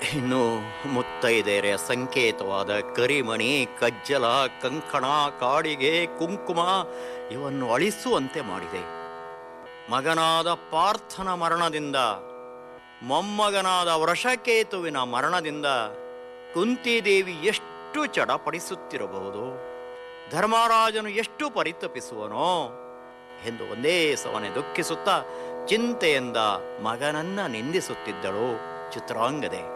ಇನ್ನು ಮುತ್ತೈದೆಯರ ಸಂಕೇತವಾದ ಕರಿಮಣಿ, ಕಜ್ಜಲ, ಕಂಕಣ, ಕಾಡಿಗೆ, ಕುಂಕುಮ ಇವನ್ನು ಅಳಿಸುವಂತೆ ಮಾಡಿದೆ. ಮಗನಾದ ಪಾರ್ಥನ ಮರಣದಿಂದ, ಮೊಮ್ಮಗನಾದ ವೃಷಕೇತುವಿನ ಮರಣದಿಂದ ಕುಂತಿದೇವಿ ಎಷ್ಟು ಚಡಪಡಿಸುತ್ತಿರಬಹುದು, ಧರ್ಮರಾಜನು ಎಷ್ಟು ಪರಿತಪಿಸುವನೋ ಎಂದು ಒಂದೇ ಸವನೆ ದುಃಖಿಸುತ್ತಾ ಚಿಂತೆಯಿಂದ ಮಗನನ್ನ ನಿಂದಿಸುತ್ತಿದ್ದಳು ಚಿತ್ರಾಂಗದೆ.